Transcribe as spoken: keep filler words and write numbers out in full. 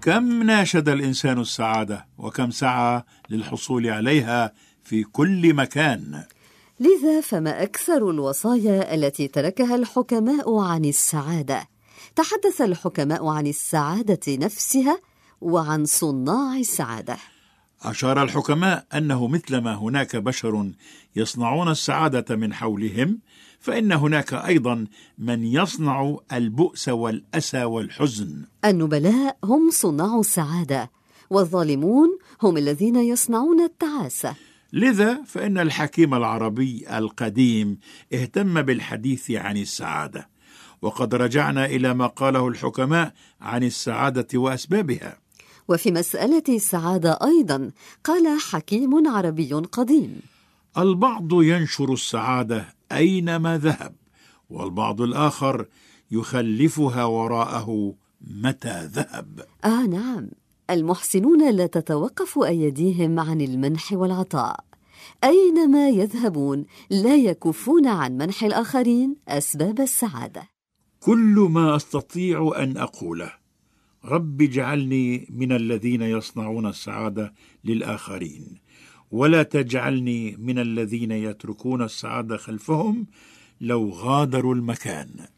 كم ناشد الإنسان السعادة وكم سعى للحصول عليها في كل مكان. لذا فما أكثر الوصايا التي تركها الحكماء عن السعادة. تحدث الحكماء عن السعادة نفسها وعن صناع السعادة. أشار الحكماء أنه مثلما هناك بشر يصنعون السعادة من حولهم، فإن هناك أيضا من يصنع البؤس والأسى والحزن. النبلاء هم صناع السعادة، والظالمون هم الذين يصنعون التعاسة. لذا فإن الحكيم العربي القديم اهتم بالحديث عن السعادة، وقد رجعنا إلى ما قاله الحكماء عن السعادة وأسبابها. وفي مسألة السعادة أيضا قال حكيم عربي قديم: البعض ينشر السعادة أينما ذهب، والبعض الآخر يخلفها وراءه متى ذهب. آه نعم، المحسنون لا تتوقف أيديهم عن المنح والعطاء، أينما يذهبون لا يكفون عن منح الآخرين أسباب السعادة. كل ما أستطيع أن أقوله: رب اجعلني من الذين يصنعون السعادة للآخرين، ولا تجعلني من الذين يتركون السعادة خلفهم لو غادروا المكان.